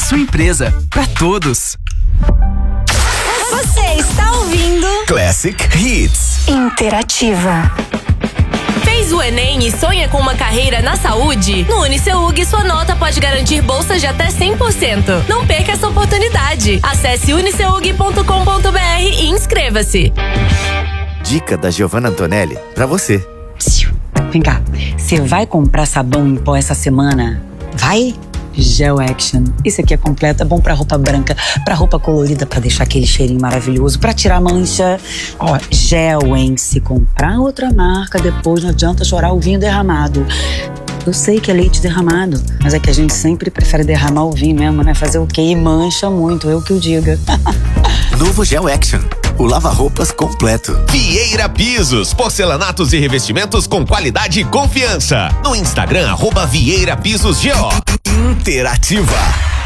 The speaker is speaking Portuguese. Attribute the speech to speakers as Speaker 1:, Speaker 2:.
Speaker 1: sua empresa, pra todos.
Speaker 2: Você está ouvindo
Speaker 3: Classic Hits
Speaker 2: Interativa.
Speaker 4: Fez o Enem e sonha com uma carreira na saúde? No UniCeug, sua nota pode garantir bolsas de até 100%. Não perca essa oportunidade. Acesse uniceug.com.br e inscreva-se.
Speaker 3: Dica da Giovanna Antonelli pra você.
Speaker 5: Vem cá, você vai comprar sabão em pó essa semana? Vai? Gel Action. Isso aqui é completo, é bom pra roupa branca, pra roupa colorida, pra deixar aquele cheirinho maravilhoso, pra tirar mancha. Ó, gel, hein? Se comprar outra marca, depois não adianta chorar o vinho derramado. Eu sei que é leite derramado, mas é que a gente sempre prefere derramar o vinho mesmo, né? Fazer o quê? E mancha muito, eu que o diga.
Speaker 3: Novo Gel Action, o lava-roupas completo.
Speaker 6: Vieira Pisos, porcelanatos e revestimentos com qualidade e confiança. No Instagram, @Vieira Pisos GO.
Speaker 3: Interativa.